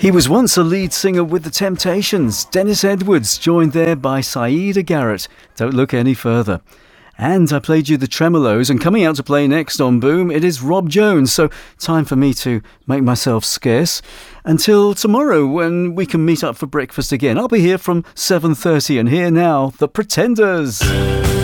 He was once a lead singer with The Temptations, Dennis Edwards, joined there by Saida Garrett. Don't look any further. And I played you the Tremolos, and coming out to play next on Boom, it is Rob Jones. So time for me to make myself scarce. Until tomorrow, when we can meet up for breakfast again. I'll be here from 7:30, and here now, The Pretenders.